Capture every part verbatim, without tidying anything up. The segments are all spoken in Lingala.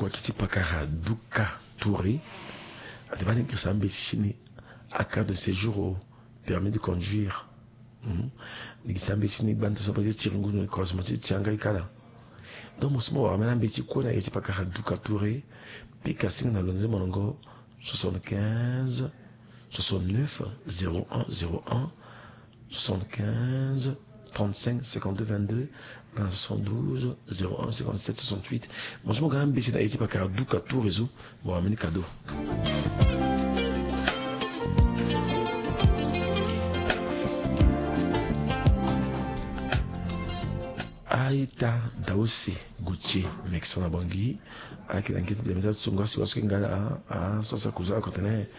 kwa kiti pakara duka touré adebani kisambe chini à carte de séjour au permis de conduire nikisambe chini bantu sabati tiringu no cosmétique tianga ikala donc mosimo wa mena mbeti kona yeti pakara duka touré pika singa lonze monongo soixante-quinze soixante-neuf zéro un zéro un soixante-quinze trente-cinq cinquante-deux vingt-deux soixante-douze zéro un cinquante-sept soixante-huit. Moi je me gagne baisser d'ailleurs pas car douka tout réseau bon amener cadeau. Aïta Daosi Gucci Mexona Bangui avec l'enquête de méthode Songa si parce que ngala a so sa kuza quand on est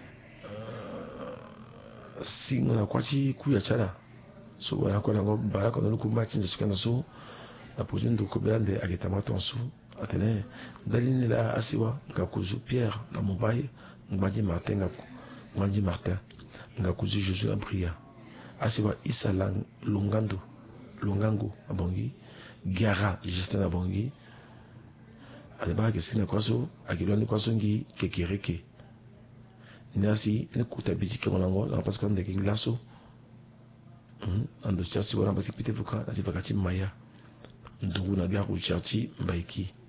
si on a quoi chi kuya chala so wala ko nango bala ko no kumba chinza sikana so na position de kobelande agitama tonso atene dalini la asiwa ngakuzu Pierre na mobile ngbaji Martin ngaku ngbaji Martin ngakuzu Josué Abria asiwa Isalang Longando Longango abongi Gara Justin abongi adeba kesina kwaso akilwani kwaso ngi kekereke nasi ne kutabiti ke monango na parce que on de glaso mhm ando chasi wana basi pite vuka na tivakati maya ndugu na garu chachi mbaiki